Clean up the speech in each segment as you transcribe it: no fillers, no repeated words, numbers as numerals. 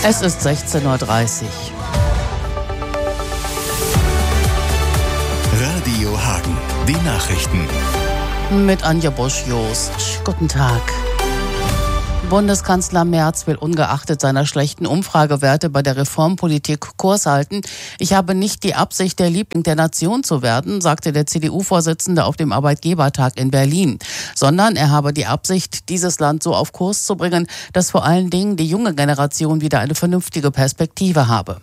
Es ist 16:30 Uhr. Radio Hagen, die Nachrichten. Mit Anja Bosch-Jost. Guten Tag. Bundeskanzler Merz will ungeachtet seiner schlechten Umfragewerte bei der Reformpolitik Kurs halten. Ich habe nicht die Absicht, der Liebling der Nation zu werden, sagte der CDU-Vorsitzende auf dem Arbeitgebertag in Berlin, sondern er habe die Absicht, dieses Land so auf Kurs zu bringen, dass vor allen Dingen die junge Generation wieder eine vernünftige Perspektive habe.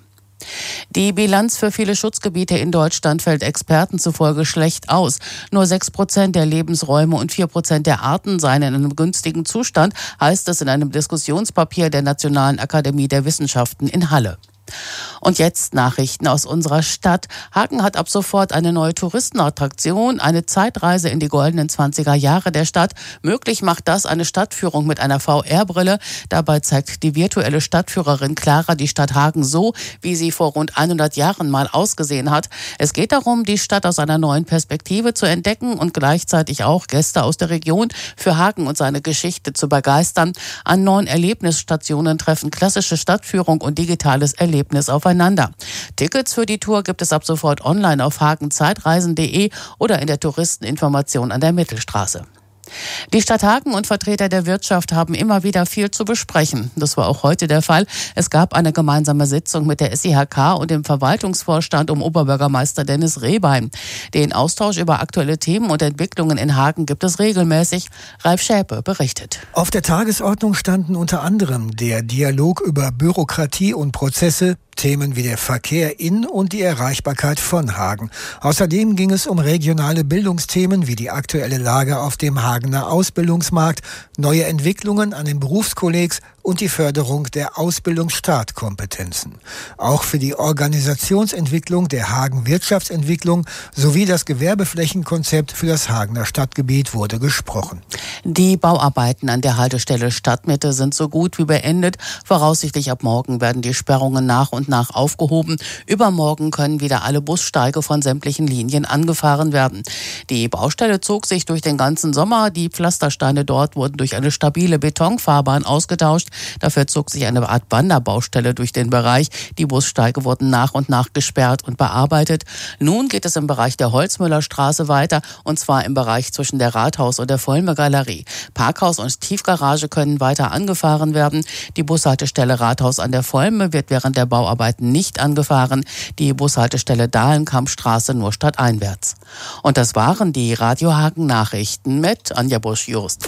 Die Bilanz für viele Schutzgebiete in Deutschland fällt Experten zufolge schlecht aus. Nur 6% der Lebensräume und 4% der Arten seien in einem günstigen Zustand, heißt es in einem Diskussionspapier der Nationalen Akademie der Wissenschaften in Halle. Und jetzt Nachrichten aus unserer Stadt. Hagen hat ab sofort eine neue Touristenattraktion, eine Zeitreise in die goldenen 20er Jahre der Stadt. Möglich macht das eine Stadtführung mit einer VR-Brille. Dabei zeigt die virtuelle Stadtführerin Clara die Stadt Hagen so, wie sie vor rund 100 Jahren mal ausgesehen hat. Es geht darum, die Stadt aus einer neuen Perspektive zu entdecken und gleichzeitig auch Gäste aus der Region für Hagen und seine Geschichte zu begeistern. An 9 Erlebnisstationen treffen klassische Stadtführung und digitales Erlebnis aufeinander. Tickets für die Tour gibt es ab sofort online auf hagenzeitreisen.de oder in der Touristeninformation an der Mittelstraße. Die Stadt Hagen und Vertreter der Wirtschaft haben immer wieder viel zu besprechen. Das war auch heute der Fall. Es gab eine gemeinsame Sitzung mit der SIHK und dem Verwaltungsvorstand um Oberbürgermeister Dennis Rehbein. Den Austausch über aktuelle Themen und Entwicklungen in Hagen gibt es regelmäßig. Ralf Schäpe berichtet. Auf der Tagesordnung standen unter anderem der Dialog über Bürokratie und Prozesse, Themen wie der Verkehr in und die Erreichbarkeit von Hagen. Außerdem ging es um regionale Bildungsthemen wie die aktuelle Lage auf dem Hagener Ausbildungsmarkt, neue Entwicklungen an den Berufskollegs und die Förderung der Ausbildungsstartkompetenzen. Auch für die Organisationsentwicklung der Hagen Wirtschaftsentwicklung sowie das Gewerbeflächenkonzept für das Hagener Stadtgebiet wurde gesprochen. Die Bauarbeiten an der Haltestelle Stadtmitte sind so gut wie beendet. Voraussichtlich ab morgen werden die Sperrungen nach und nach aufgehoben. Übermorgen können wieder alle Bussteige von sämtlichen Linien angefahren werden. Die Baustelle zog sich durch den ganzen Sommer. Die Pflastersteine dort wurden durch eine stabile Betonfahrbahn ausgetauscht. Dafür zog sich eine Art Wanderbaustelle durch den Bereich. Die Bussteige wurden nach und nach gesperrt und bearbeitet. Nun geht es im Bereich der Holzmüllerstraße weiter, und zwar im Bereich zwischen der Rathaus- und der Vollmer-Galerie. Parkhaus und Tiefgarage können weiter angefahren werden. Die Bushaltestelle Rathaus an der Vollme wird während der Bauarbeiten nicht angefahren. Die Bushaltestelle Dahlenkampstraße nur stadteinwärts. Und das waren die Radio Hagen Nachrichten mit Anja Bosch-Jost.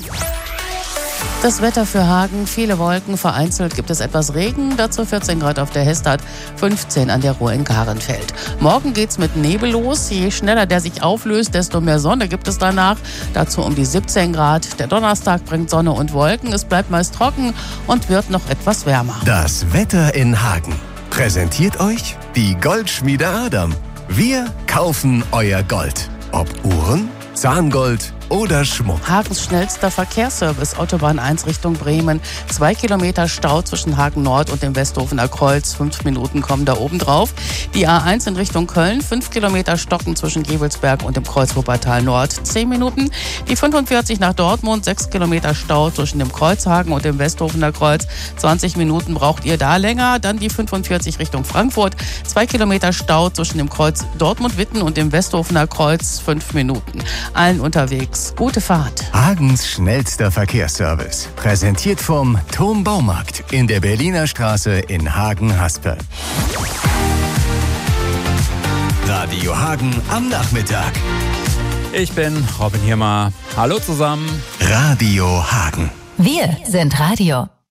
Das Wetter für Hagen, viele Wolken, vereinzelt gibt es etwas Regen, dazu 14 Grad auf der Hestad, 15 an der Ruhr in Kahrenfeld. Morgen geht's mit Nebel los, je schneller der sich auflöst, desto mehr Sonne gibt es danach, dazu um die 17 Grad. Der Donnerstag bringt Sonne und Wolken, es bleibt meist trocken und wird noch etwas wärmer. Das Wetter in Hagen präsentiert euch die Goldschmiede Adam. Wir kaufen euer Gold. Ob Uhren, Zahngold oder Schmuck. Hagens schnellster Verkehrsservice, Autobahn 1 Richtung Bremen. 2 Kilometer Stau zwischen Hagen Nord und dem Westhofener Kreuz. 5 Minuten kommen da oben drauf. Die A1 in Richtung Köln. 5 Kilometer Stocken zwischen Gevelsberg und dem Kreuz Wuppertal Nord. 10 Minuten. Die 45 nach Dortmund. 6 Kilometer Stau zwischen dem Kreuzhagen und dem Westhofener Kreuz. 20 Minuten braucht ihr da länger. Dann die 45 Richtung Frankfurt. 2 Kilometer Stau zwischen dem Kreuz Dortmund-Witten und dem Westhofener Kreuz. 5 Minuten. Allen unterwegs. Gute Fahrt. Hagens schnellster Verkehrsservice. Präsentiert vom Turm Baumarkt in der Berliner Straße in Hagen-Haspe. Radio Hagen am Nachmittag. Ich bin Robin Hirmer. Hallo zusammen. Radio Hagen. Wir sind Radio.